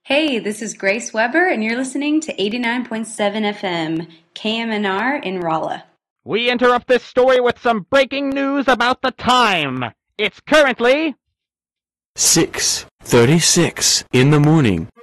Hey, this is Grace Weber, and you're listening to 89.7 FM, KMNR in Rolla. We interrupt this story with some breaking news about the time. It's currently 6:36 in the morning.